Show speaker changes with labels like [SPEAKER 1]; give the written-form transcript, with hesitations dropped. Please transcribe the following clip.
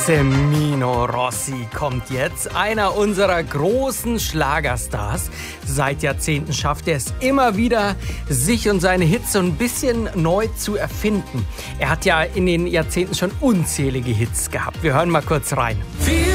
[SPEAKER 1] Semino Rossi kommt jetzt, einer unserer großen Schlagerstars. Seit Jahrzehnten schafft er es immer wieder, sich und seine Hits so ein bisschen neu zu erfinden. Er hat ja in den Jahrzehnten schon unzählige Hits gehabt. Wir hören mal kurz rein.
[SPEAKER 2] Wir